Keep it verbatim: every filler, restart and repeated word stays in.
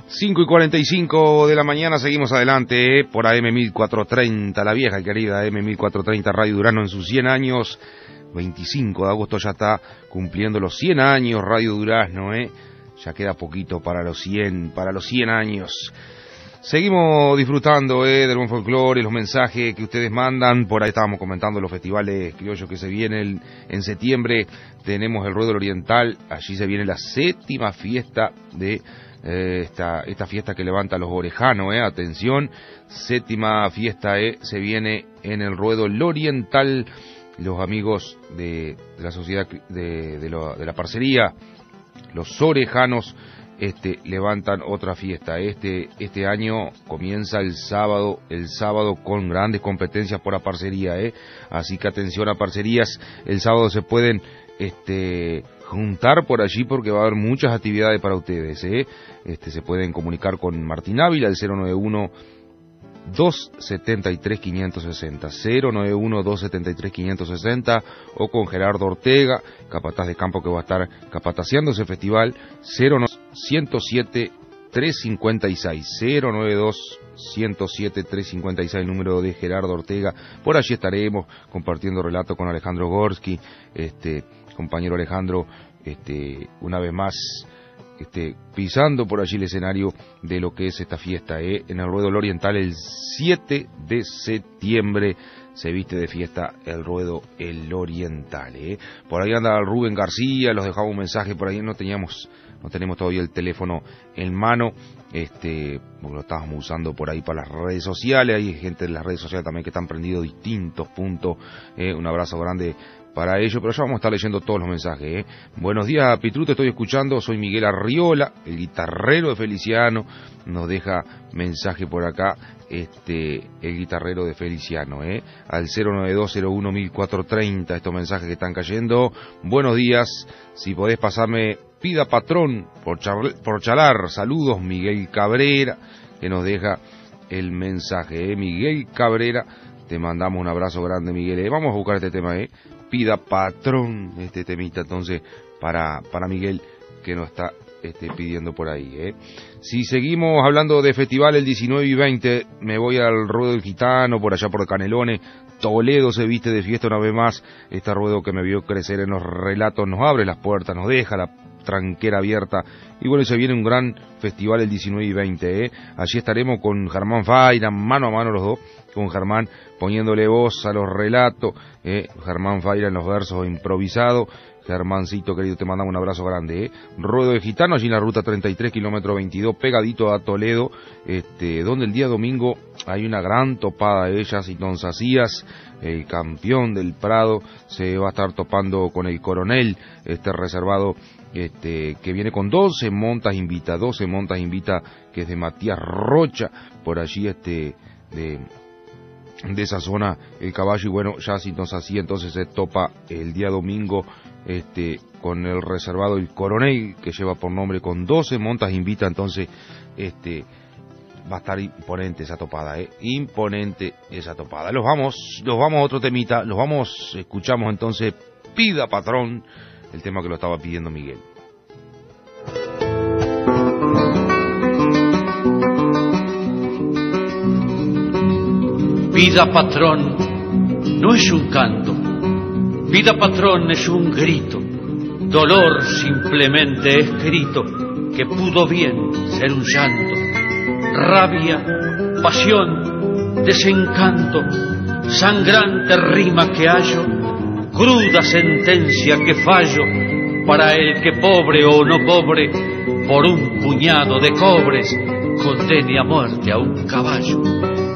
cinco y cuarenta y cinco de la mañana, seguimos adelante, eh, por A M mil cuatrocientos treinta, la vieja y querida A M mil cuatrocientos treinta, Radio Durazno en sus cien años, veinticinco de agosto ya está cumpliendo los cien años Radio Durazno, eh, ya queda poquito para los cien, para los cien años. Seguimos disfrutando eh, del buen folclore, los mensajes que ustedes mandan. Por ahí estábamos comentando los festivales criollos que se vienen en septiembre. Tenemos el Ruedo del Oriental, allí se viene la séptima fiesta de eh, esta, esta fiesta que levanta los orejanos. Eh, atención, séptima fiesta eh, se viene en el Ruedo del Oriental. Los amigos de, de la sociedad de, de, lo, de la parcería, los orejanos, Este, levantan otra fiesta. Este, este año comienza el sábado, el sábado con grandes competencias por la parcería, eh. Así que atención a parcerías, el sábado se pueden, este, juntar por allí porque va a haber muchas actividades para ustedes, eh. Este, se pueden comunicar con Martín Ávila, el cero nueve uno, dos setenta y tres, quinientos sesenta, cero nueve uno, dos setenta y tres, quinientos sesenta, o con Gerardo Ortega, capataz de campo que va a estar capataceando ese festival, cero nueve dos, ciento siete, trescientos cincuenta y seis, cero nueve dos, ciento siete, trescientos cincuenta y seis, el número de Gerardo Ortega. Por allí estaremos compartiendo relato con Alejandro Gorsky, este compañero Alejandro, este una vez más, Este, pisando por allí el escenario de lo que es esta fiesta, eh, en el Ruedo del Oriental el siete de septiembre se viste de fiesta el Ruedo el Oriental, eh. Por ahí anda Rubén García, los dejaba un mensaje por ahí, no teníamos, no tenemos todavía el teléfono en mano, este, porque lo estábamos usando por ahí para las redes sociales, hay gente de las redes sociales también que están prendidos distintos puntos, eh, un abrazo grande para ello, pero ya vamos a estar leyendo todos los mensajes, ¿eh? Buenos días, Pitrú, te estoy escuchando, soy Miguel Arriola, el guitarrero de Feliciano, nos deja mensaje por acá, este, el guitarrero de Feliciano, ¿eh? Al cero nueve dos, cero uno, mil cuatrocientos treinta, estos mensajes que están cayendo. Buenos días, si podés pasarme Pida Patrón por, charl por chalar, saludos, Miguel Cabrera, que nos deja el mensaje, ¿eh? Miguel Cabrera, te mandamos un abrazo grande, Miguel, ¿eh? Vamos a buscar este tema, ¿eh? Pida Patrón, este temita entonces para para Miguel que nos está este, pidiendo por ahí, ¿eh? Si seguimos hablando de festival el diecinueve y veinte, me voy al Ruedo del Gitano, por allá por Canelones, Toledo se viste de fiesta una vez más, este ruedo que me vio crecer en los relatos nos abre las puertas, nos deja la tranquera abierta, y bueno, se viene un gran festival el diecinueve y veinte, ¿eh? Allí estaremos con Germán Faira, mano a mano los dos, con Germán poniéndole voz a los relatos, eh, Germán Faira en los versos improvisados. Germancito querido, te mandamos un abrazo grande, eh. Ruedo de Gitano, allí en la ruta treinta y tres, kilómetro veintidós, pegadito a Toledo, este, donde el día domingo hay una gran topada de ellas y Tonsacías, el campeón del Prado, se va a estar topando con el Coronel, este reservado, este, que viene con doce montas invita, doce montas invita, que es de Matías Rocha, por allí este, de... de esa zona el caballo, y bueno, ya si nos hacía entonces se topa el día domingo este con el reservado el Coronel, que lleva por nombre con doce montas invita, entonces este va a estar imponente esa topada, eh, imponente esa topada. Los vamos, los vamos a otro temita, los vamos, escuchamos entonces Pida Patrón, el tema que lo estaba pidiendo Miguel. Pida Patrón no es un canto, Pida Patrón es un grito, dolor simplemente escrito, que pudo bien ser un llanto, rabia, pasión, desencanto, sangrante rima que hallo, cruda sentencia que fallo, para el que pobre o no pobre, por un puñado de cobres, condene a muerte a un caballo.